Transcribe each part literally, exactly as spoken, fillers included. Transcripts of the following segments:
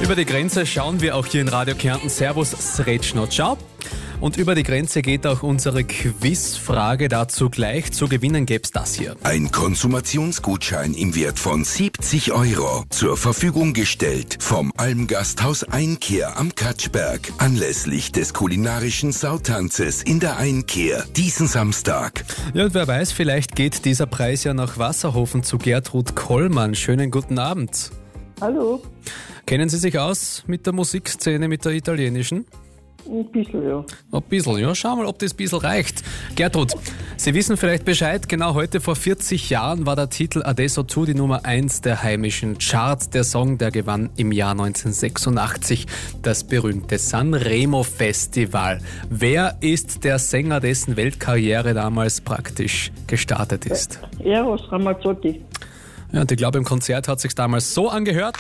Über die Grenze schauen wir auch hier in Radio Kärnten. Servus, Sretschno, ciao. Und über die Grenze geht auch unsere Quizfrage. Dazu gleich zu gewinnen gäb's das hier. Ein Konsumationsgutschein im Wert von siebzig Euro. Zur Verfügung gestellt vom Almgasthaus Einkehr am Katschberg. Anlässlich des kulinarischen Sautanzes in der Einkehr diesen Samstag. Ja, und wer weiß, vielleicht geht dieser Preis ja nach Wasserhofen zu Gertrud Kollmann. Schönen guten Abend. Hallo. Kennen Sie sich aus mit der Musikszene, mit der italienischen? Ein bisschen, ja. Ein bisschen, ja. Schau mal, ob das ein bisschen reicht. Gertrud, Sie wissen vielleicht Bescheid, genau heute vor vierzig Jahren war der Titel Adesso tu die Nummer eins der heimischen Charts. Der Song, der gewann im Jahr neunzehnhundertsechsundachtzig das berühmte Sanremo Festival. Wer ist der Sänger, dessen Weltkarriere damals praktisch gestartet ist? Eros Ramazzotti. Ja, und ich glaube, im Konzert hat sich's damals so angehört,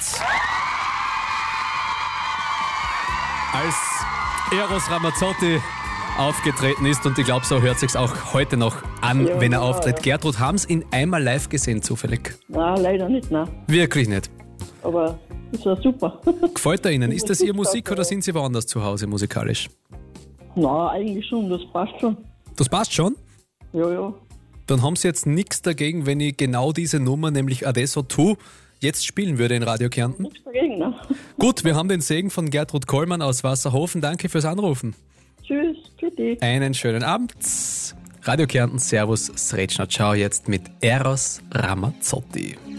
als Eros Ramazzotti aufgetreten ist, und ich glaube, so hört sich's auch heute noch an, Ja, wenn er ja, auftritt. ja. Gertrud, haben Sie ihn einmal live gesehen, zufällig? Nein, leider nicht, nein. Wirklich nicht. Aber ist ja super. Gefällt er Ihnen? Ist das Ihre Musik oder sind Sie woanders zu Hause musikalisch? Na, eigentlich schon, das passt schon. Das passt schon. Ja, ja. Dann haben Sie jetzt nichts dagegen, wenn ich genau diese Nummer, nämlich Adesso tu, jetzt spielen würde in Radio Kärnten? Nichts dagegen, ne? Gut, wir haben den Segen von Gertrud Kollmann aus Wasserhofen. Danke fürs Anrufen. Tschüss, tschüssi. Einen schönen Abend. Radio Kärnten, Servus, Sretschno, ciao, jetzt mit Eros Ramazzotti.